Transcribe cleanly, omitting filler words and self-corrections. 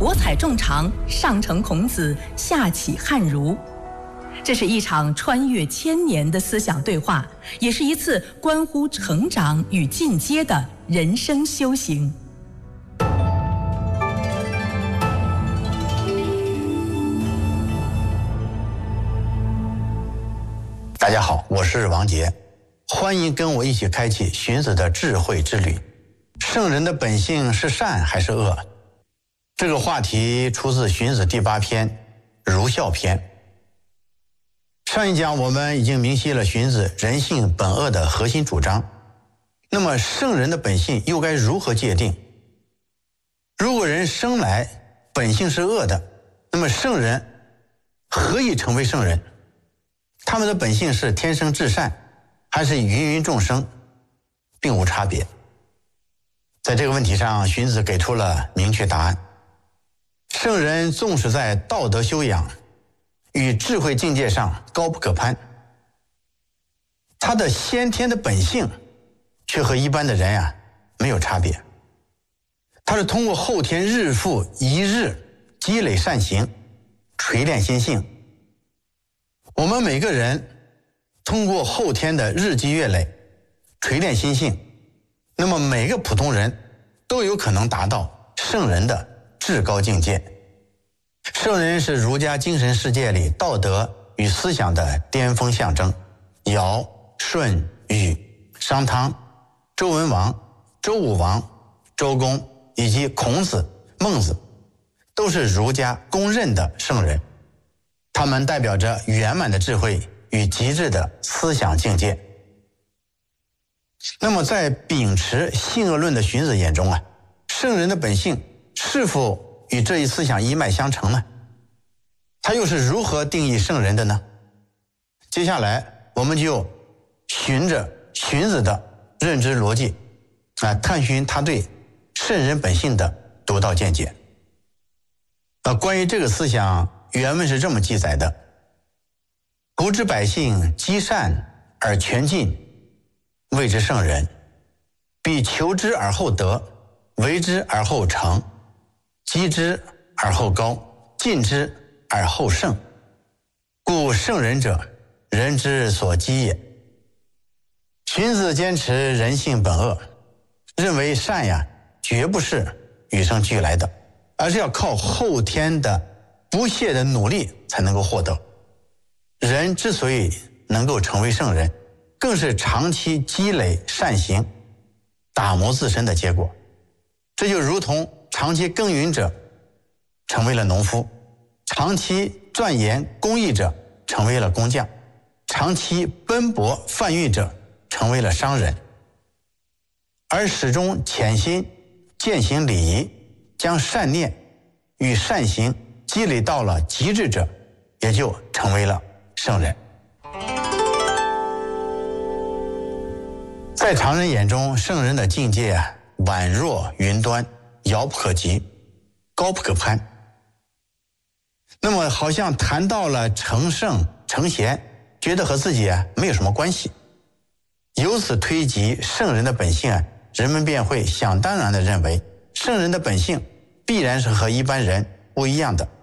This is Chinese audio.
博采众长，上承孔子，下启汉儒。这是一场穿越千年的思想对话，也是一次关乎成长与进阶的人生修行。 大家好，我是王杰，欢迎跟我一起开启荀子的智慧之旅。圣人的本性是善还是恶？这个话题出自荀子第8篇《儒孝篇》。上一讲我们已经明晰了荀子人性本恶的核心主张。那么圣人的本性又该如何界定？如果人生来本性是恶的，那么圣人何以成为圣人？他们的本性是天生至善，还是芸芸众生，并无差别。在这个问题上，荀子给出了明确答案。圣人纵使在道德修养与智慧境界上高不可攀，他的先天的本性却和一般的人没有差别。他是通过后天日复一日积累善行，锤炼心性。我们每个人通过后天的日积月累锤炼心性，那么每个普通人都有可能达到圣人的至高境界。圣人是儒家精神世界里道德与思想的巅峰象征。尧、舜、禹、商汤、周文王、周武王、周公以及孔子、孟子都是儒家公认的圣人，他们代表着圆满的智慧与极致的思想境界。那么在秉持性恶论的荀子眼中圣人的本性是否与这一思想一脉相承呢？他又是如何定义圣人的呢？接下来我们就循着荀子的认知逻辑探寻他对圣人本性的独到见解。关于这个思想，原文是这么记载的：古之百姓积善而全尽，谓之圣人。必求之而后得，为之而后成，积之而后高，尽之而后胜。故圣人者，人之所积也。荀子坚持人性本恶，认为善绝不是与生俱来的，而是要靠后天的不懈的努力才能够获得。人之所以能够成为圣人，更是长期积累善行，打磨自身的结果。这就如同长期耕耘者成为了农夫，长期钻研工艺者成为了工匠，长期奔波贩运者成为了商人。而始终潜心践行礼仪，将善念与善行积累到了极致者，也就成为了圣人。在常人眼中，圣人的境界宛若云端，遥不可及，高不可攀。那么好像谈到了成圣成贤，觉得和自己没有什么关系。由此推及圣人的本性人们便会想当然地认为圣人的本性必然是和一般人不一样的。